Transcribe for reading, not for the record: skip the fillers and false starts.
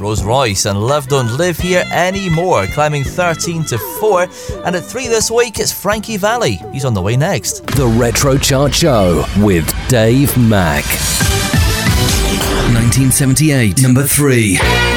Rose Royce and Love Don't Live Here Anymore, climbing 13 to 4. And at 3 this week, it's Frankie Valli. He's on the way next. The Retro Chart Show with Dave Mack. 1978, number 3.